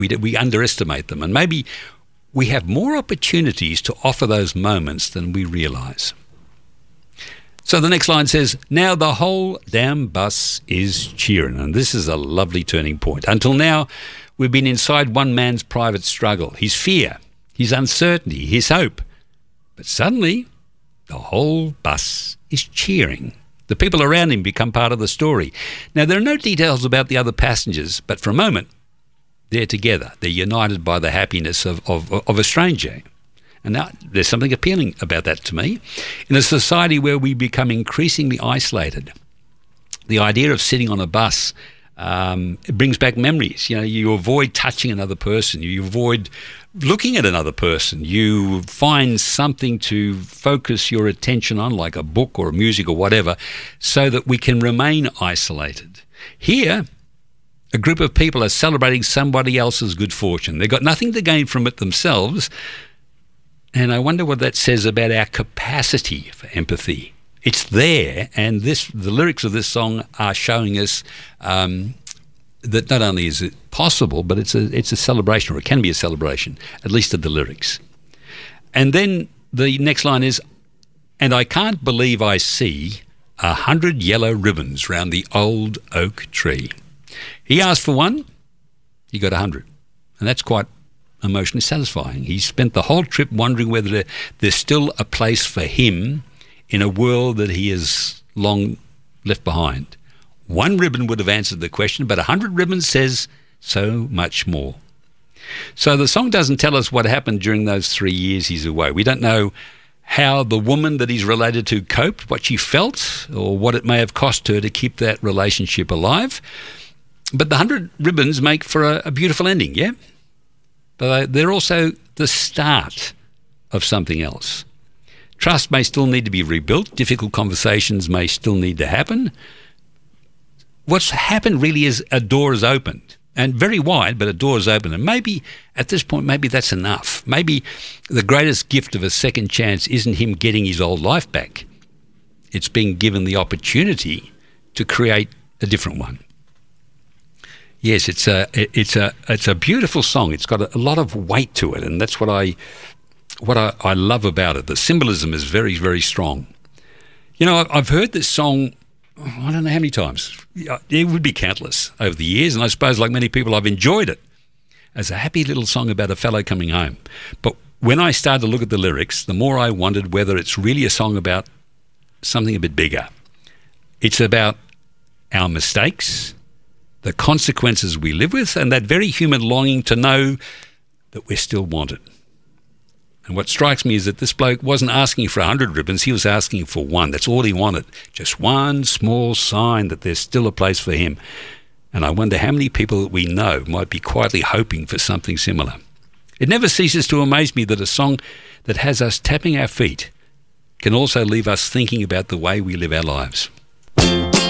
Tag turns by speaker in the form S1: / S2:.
S1: We underestimate them, and maybe we have more opportunities to offer those moments than we realise. So the next line says, now the whole damn bus is cheering. And this is a lovely turning point. Until now, we've been inside one man's private struggle, his fear, his uncertainty, his hope. But suddenly, the whole bus is cheering. The people around him become part of the story. Now, there are no details about the other passengers, but for a moment, they're together. They're united by the happiness of a stranger. And now there's something appealing about that to me. In a society where we become increasingly isolated, the idea of sitting on a bus, it brings back memories. You know, you avoid touching another person. You avoid looking at another person. You find something to focus your attention on, like a book or music or whatever, so that we can remain isolated. Here, a group of people are celebrating somebody else's good fortune. They've got nothing to gain from it themselves. And I wonder what that says about our capacity for empathy. It's there, and the lyrics of this song are showing us that not only is it possible, but it's a celebration, or it can be a celebration, at least of the lyrics. And then the next line is, and I can't believe I see 100 yellow ribbons round the old oak tree. He asked for one, he got 100. And that's quite emotionally satisfying. He spent the whole trip wondering whether there's still a place for him in a world that he has long left behind. One ribbon would have answered the question, but 100 ribbons says so much more. So the song doesn't tell us what happened during those 3 years he's away. We don't know how the woman that he's related to coped, what she felt, or what it may have cost her to keep that relationship alive. But the 100 ribbons make for a beautiful ending, yeah? But they're also the start of something else. Trust may still need to be rebuilt. Difficult conversations may still need to happen. What's happened really is a door is opened, and very wide, but a door is open. And maybe at this point, maybe that's enough. Maybe the greatest gift of a second chance isn't him getting his old life back. It's being given the opportunity to create a different one. Yes, it's a beautiful song. It's got a lot of weight to it, and that's what I love about it. The symbolism is very, very strong. You know, I've heard this song, I don't know how many times. It would be countless over the years, and I suppose, like many people, I've enjoyed it as a happy little song about a fellow coming home. But when I started to look at the lyrics, the more I wondered whether it's really a song about something a bit bigger. It's about our mistakes, the consequences we live with, and that very human longing to know that we're still wanted. And what strikes me is that this bloke wasn't asking for 100 ribbons, he was asking for one. That's all he wanted. Just one small sign that there's still a place for him. And I wonder how many people that we know might be quietly hoping for something similar. It never ceases to amaze me that a song that has us tapping our feet can also leave us thinking about the way we live our lives.